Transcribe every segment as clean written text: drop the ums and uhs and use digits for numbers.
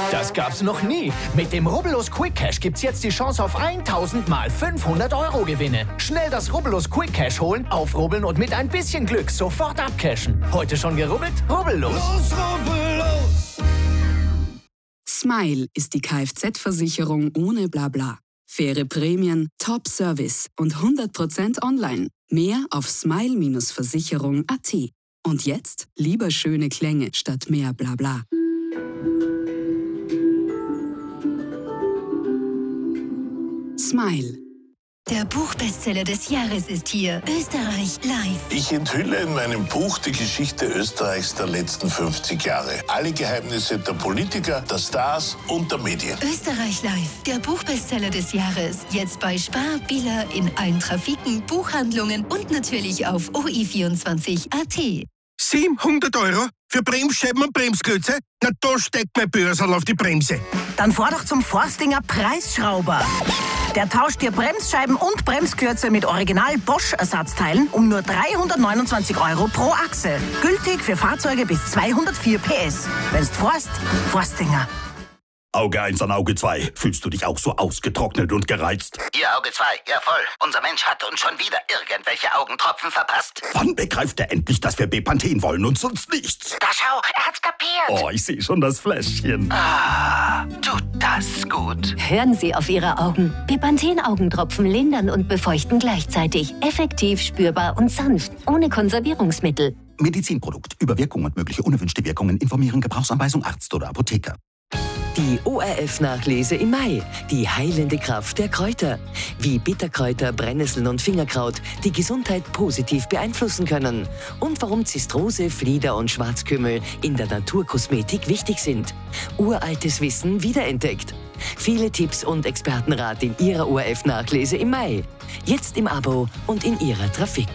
Das gab's noch nie. Mit dem Rubbellos Quick Cash gibt's jetzt die Chance auf 1000 mal 500 € Gewinne. Schnell das Rubbellos Quick Cash holen, aufrubbeln und mit ein bisschen Glück sofort abcashen. Heute schon gerubbelt? Rubbellos. Los, rubbellos! Smile ist die Kfz-Versicherung ohne Blabla. Faire Prämien, Top-Service und 100% online. Mehr auf smile-versicherung.at. Und jetzt lieber schöne Klänge statt mehr Blabla. Smile. Der Buchbestseller des Jahres ist hier. Österreich live. Ich enthülle in meinem Buch die Geschichte Österreichs der letzten 50 Jahre. Alle Geheimnisse der Politiker, der Stars und der Medien. Österreich live. Der Buchbestseller des Jahres. Jetzt bei Spar, Billa, in allen Trafiken, Buchhandlungen und natürlich auf OI24.at. 700 € für Bremsscheiben und Bremsklötze? Na, da steckt mein Börsal auf die Bremse. Dann fahr doch zum Forstinger Preisschrauber. Der tauscht dir Bremsscheiben und Bremsklötze mit Original Bosch-Ersatzteilen um nur 329 € pro Achse. Gültig für Fahrzeuge bis 204 PS. Wenn's fährst, Forstinger. Auge 1 an Auge 2. Fühlst du dich auch so ausgetrocknet und gereizt? Ihr Auge 2, ja voll. Unser Mensch hat uns schon wieder irgendwelche Augentropfen verpasst. Wann begreift er endlich, dass wir Bepanthen wollen und sonst nichts? Da schau, er hat's kapiert. Oh, ich sehe schon das Fläschchen. Ah, tut das gut. Hören Sie auf Ihre Augen. Bepanthen-Augentropfen lindern und befeuchten gleichzeitig. Effektiv, spürbar und sanft. Ohne Konservierungsmittel. Medizinprodukt. Über Wirkung und mögliche unerwünschte Wirkungen informieren. Gebrauchsanweisung Arzt oder Apotheker. Die ORF-Nachlese im Mai. Die heilende Kraft der Kräuter. Wie Bitterkräuter, Brennnesseln und Fingerkraut die Gesundheit positiv beeinflussen können. Und warum Zistrose, Flieder und Schwarzkümmel in der Naturkosmetik wichtig sind. Uraltes Wissen wiederentdeckt. Viele Tipps und Expertenrat in Ihrer ORF-Nachlese im Mai. Jetzt im Abo und in Ihrer Trafik.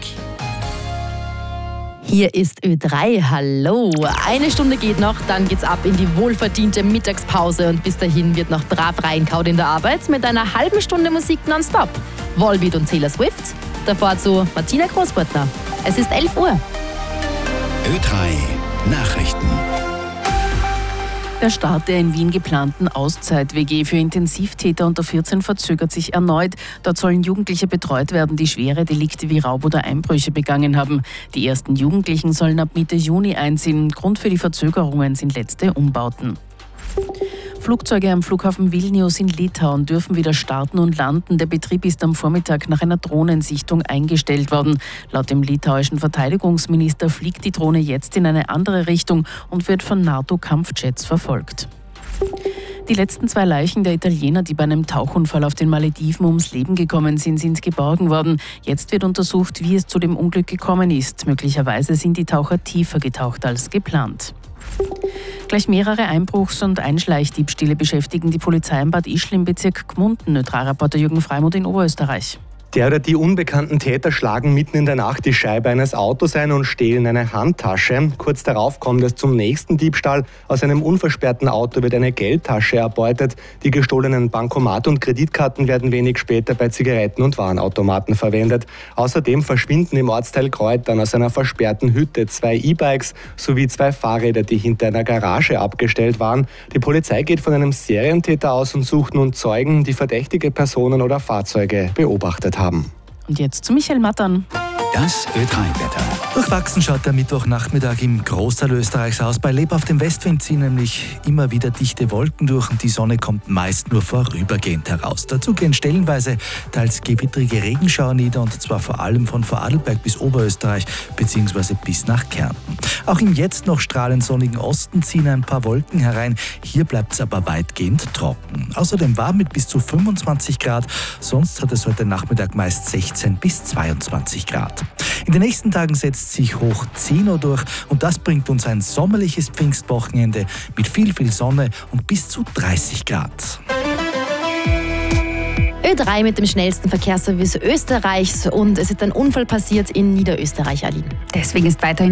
Hier ist Ö3. Hallo. Eine Stunde geht noch, dann geht's ab in die wohlverdiente Mittagspause und bis dahin wird noch brav reinkaut in der Arbeit mit einer halben Stunde Musik nonstop. Volbeat und Taylor Swift. Davor zu Martina Großbröttner. Es ist 11 Uhr. Ö3 Nachrichten. Der Start der in Wien geplanten Auszeit-WG für Intensivtäter unter 14 verzögert sich erneut. Dort sollen Jugendliche betreut werden, die schwere Delikte wie Raub oder Einbrüche begangen haben. Die ersten Jugendlichen sollen ab Mitte Juni einziehen. Grund für die Verzögerungen sind letzte Umbauten. Flugzeuge am Flughafen Vilnius in Litauen dürfen wieder starten und landen. Der Betrieb ist am Vormittag nach einer Drohnensichtung eingestellt worden. Laut dem litauischen Verteidigungsminister fliegt die Drohne jetzt in eine andere Richtung und wird von NATO-Kampfjets verfolgt. Die letzten 2 Leichen der Italiener, die bei einem Tauchunfall auf den Malediven ums Leben gekommen sind geborgen worden. Jetzt wird untersucht, wie es zu dem Unglück gekommen ist. Möglicherweise sind die Taucher tiefer getaucht als geplant. Gleich mehrere Einbruchs- und Einschleichdiebstähle beschäftigen die Polizei im Bad Ischl im Bezirk Gmunden. Ö3-Reporter Jürgen Freimuth in Oberösterreich. Der oder die unbekannten Täter schlagen mitten in der Nacht die Scheibe eines Autos ein und stehlen eine Handtasche. Kurz darauf kommt es zum nächsten Diebstahl. Aus einem unversperrten Auto wird eine Geldtasche erbeutet. Die gestohlenen Bankomate und Kreditkarten werden wenig später bei Zigaretten- und Warenautomaten verwendet. Außerdem verschwinden im Ortsteil Kreutern aus einer versperrten Hütte 2 E-Bikes sowie 2 Fahrräder, die hinter einer Garage abgestellt waren. Die Polizei geht von einem Serientäter aus und sucht nun Zeugen, die verdächtige Personen oder Fahrzeuge beobachtet haben. Und jetzt zu Michael Mattern. Das Ö3-Wetter. Durchwachsen schaut der Mittwochnachmittag im Großteil Österreichs aus. Bei lebhaftem Westwind ziehen nämlich immer wieder dichte Wolken durch und die Sonne kommt meist nur vorübergehend heraus. Dazu gehen stellenweise teils gewittrige Regenschauer nieder und zwar vor allem von Vorarlberg bis Oberösterreich bzw. bis nach Kärnten. Auch im jetzt noch strahlend sonnigen Osten ziehen ein paar Wolken herein. Hier bleibt es aber weitgehend trocken. Außerdem warm mit bis zu 25 Grad. Sonst hat es heute Nachmittag meist 16 bis 22 Grad. In den nächsten Tagen setzt sich hoch 10 Uhr durch und das bringt uns ein sommerliches Pfingstwochenende mit viel Sonne und bis zu 30 Grad. Ö3 mit dem schnellsten Verkehrsservice Österreichs und es ist ein Unfall passiert in Niederösterreich, Aline. Deswegen ist weiterhin